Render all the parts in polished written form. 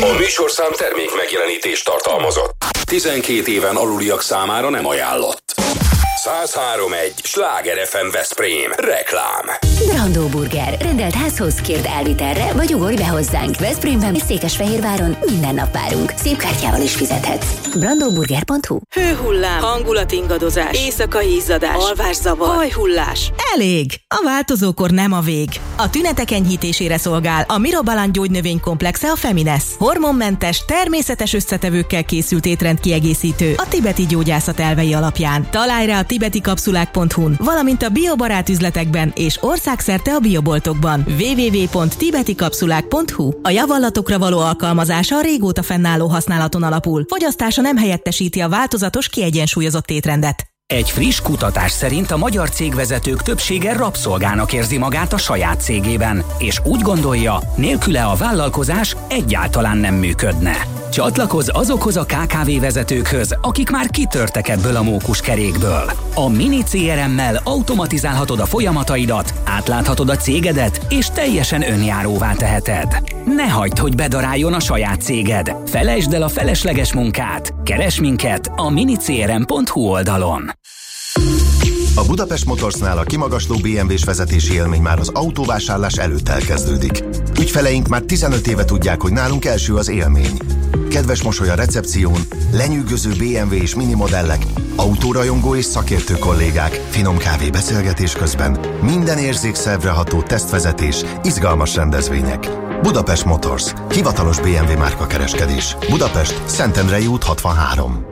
A műsorszám termék megjelenítést tartalmazott. 12 éven aluliak számára nem ajánlott. 103.1 Sláger FM Veszprém. Reklám. Brandó Burger. Rendelt házhoz, kérd elvitelre, vagy ugorj be hozzánk. Veszprémben és Székesfehérváron minden nap várunk. Szép kártyával is fizethetsz. brandóburger.hu. Hőhullám, hangulatingadozás, éjszakai izzadás, alvászavar, hajhullás. Elég! A változókor nem a vég. A tünetek enyhítésére szolgál a Mirobalan gyógynövénykomplexe a Feminesz. Hormonmentes, természetes összetevőkkel készült étrendkiegészítő a tibeti gyógyászat elvei alapján. Találj rá a tibetikapszulák.hu-n, valamint a biobarát üzletekben és országszerte a bioboltokban. www.tibetikapszulák.hu. A javallatokra való alkalmazása a régóta fennálló használaton alapul. Fogyasztása nem helyettesíti a változatos, kiegyensúlyozott étrendet. Egy friss kutatás szerint a magyar cégvezetők többsége rabszolgának érzi magát a saját cégében, és úgy gondolja, nélküle a vállalkozás egyáltalán nem működne. Csatlakozz azokhoz a KKV vezetőkhöz, akik már kitörtek ebből a mókuskerékből. A Mini CRM-mel automatizálhatod a folyamataidat, átláthatod a cégedet, és teljesen önjáróvá teheted. Ne hagyd, hogy bedaráljon a saját céged. Felejtsd el a felesleges munkát. Keresd minket a minicrm.hu oldalon. A Budapest Motorsnál a kimagasló BMW-s vezetési élmény már az autóvásárlás előtt elkezdődik. Ügyfeleink már 15 éve tudják, hogy nálunk első az élmény. Kedves mosoly a recepción, lenyűgöző BMW és mini modellek, autórajongó és szakértő kollégák, finom kávé beszélgetés közben, minden érzékszervre ható tesztvezetés, izgalmas rendezvények. Budapest Motors. Hivatalos BMW márkakereskedés. Budapest, Szentendrei út 63.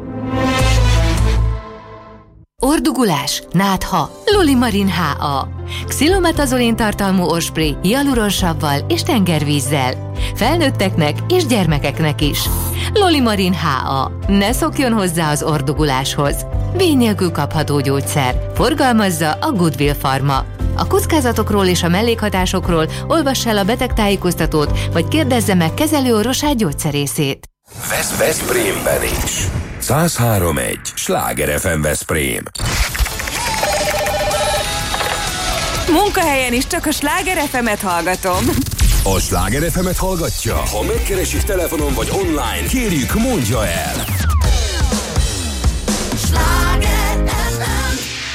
Ordugulás, nátha, Lolimarin HA. Xilometazorin tartalmú orrspray hialuronsabbal és tengervízzel. Felnőtteknek és gyermekeknek is. Lolimarin HA. Ne szokjon hozzá az orduguláshoz. Vény nélkül kapható gyógyszer. Forgalmazza a Goodwill Pharma. A kockázatokról és a mellékhatásokról olvass el a betegtájékoztatót, vagy kérdezze meg kezelőorvosát gyógyszerészét. Veszprémben is. 103.1 Sláger FM Veszprém. Munkahelyen is csak a Sláger FM-et hallgatom. A Sláger FM-et hallgatja? Ha megkeresik telefonon vagy online, kérjük, mondja el. Sláger FM.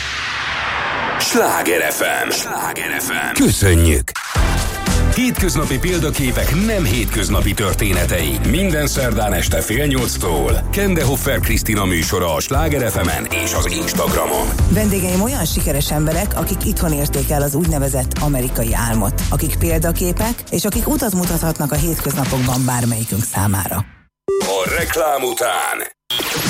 Sláger FM. Sláger FM. Köszönjük! Hétköznapi példaképek nem hétköznapi történetei. Minden szerdán este 7:30-tól. Kende Hoffer Krisztina műsora a Sláger FM-en és az Instagramon. Vendégeim olyan sikeres emberek, akik itthon érték el az úgynevezett amerikai álmot, akik példaképek, és akik utat mutathatnak a hétköznapokban bármelyikünk számára. A reklám után